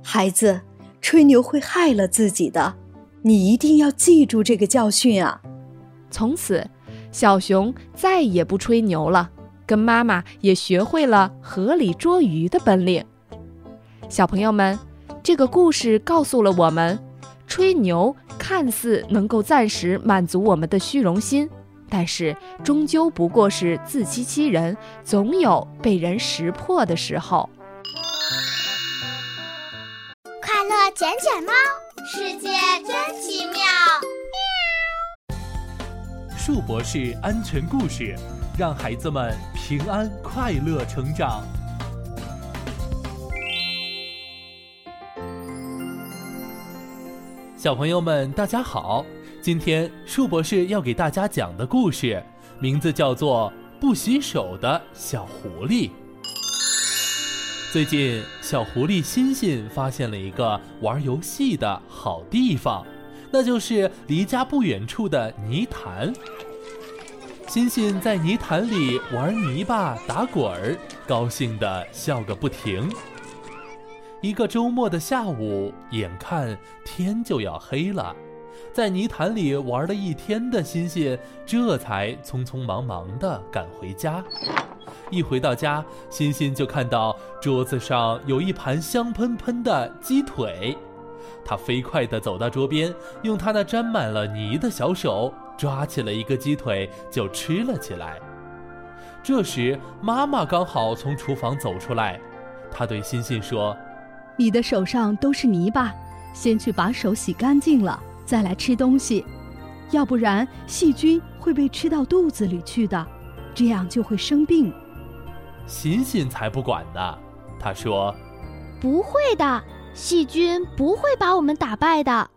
孩子，吹牛会害了自己的，你一定要记住这个教训啊。 从此，小熊再也不吹牛了，跟妈妈也学会了河里捉鱼的本领。小朋友们，这个故事告诉了我们，吹牛看似能够暂时满足我们的虚荣心，但是终究不过是自欺欺人，总有被人识破的时候。 快乐捡捡猫，世界真奇妙。 树博士安全故事，让孩子们平安快乐成长。小朋友们大家好，今天树博士要给大家讲的故事名字叫做不洗手的小狐狸。最近小狐狸欣欣发现了一个玩游戏的好地方，那就是离家不远处的泥潭。欣欣在泥潭里玩泥巴打滚儿，高兴地笑个不停。一个周末的下午，眼看天就要黑了，在泥潭里玩了一天的欣欣这才匆匆忙忙地赶回家。一回到家，欣欣就看到桌子上有一盘香喷喷的鸡腿。他飞快地走到桌边，用他那沾满了泥的小手抓起了一个鸡腿就吃了起来。这时妈妈刚好从厨房走出来，她对欣欣说： 你的手上都是泥巴，先去把手洗干净了再来吃东西，要不然细菌会被吃到肚子里去的，这样就会生病。 欣欣才不管呢，她说： 不会的，细菌不会把我们打败的。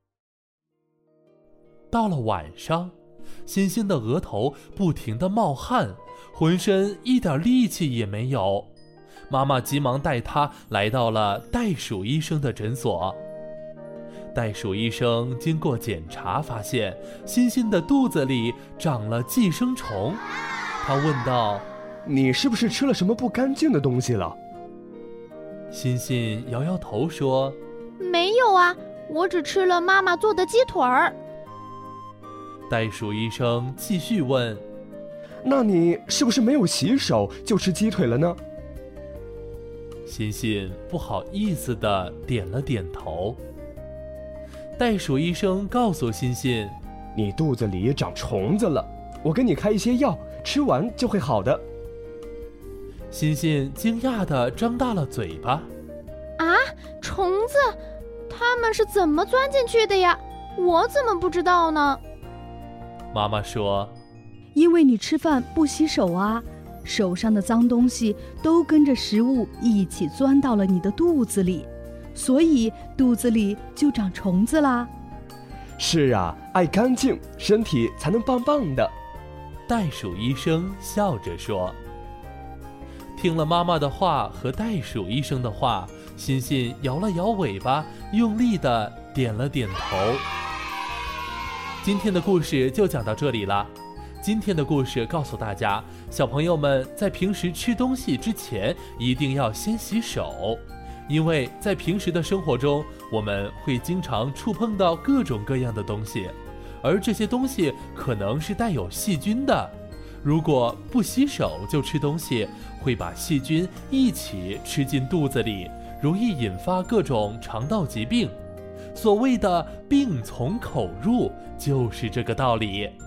到了晚上，欣欣的额头不停地冒汗，浑身一点力气也没有。妈妈急忙带她来到了袋鼠医生的诊所。袋鼠医生经过检查，发现欣欣的肚子里长了寄生虫。他问道： 你是不是吃了什么不干净的东西了？ 欣欣摇摇头说： 没有啊，我只吃了妈妈做的鸡腿儿。 袋鼠医生继续问： 那你是不是没有洗手就吃鸡腿了呢？ 欣欣不好意思地点了点头。袋鼠医生告诉欣欣： 你肚子里长虫子了，我给你开一些药，吃完就会好的。 欣欣惊讶地张大了嘴巴： 啊，虫子，它们是怎么钻进去的呀？我怎么不知道呢？ 妈妈说： 因为你吃饭不洗手啊，手上的脏东西都跟着食物一起钻到了你的肚子里，所以肚子里就长虫子啦。 是啊，爱干净，身体才能棒棒的。 袋鼠医生笑着说。听了妈妈的话和袋鼠医生的话，欣欣摇了摇尾巴，用力地点了点头。今天的故事就讲到这里了。今天的故事告诉大家，小朋友们在平时吃东西之前一定要先洗手，因为在平时的生活中，我们会经常触碰到各种各样的东西，而这些东西可能是带有细菌的。如果不洗手就吃东西，会把细菌一起吃进肚子里，容易引发各种肠道疾病。所谓的病从口入，就是这个道理。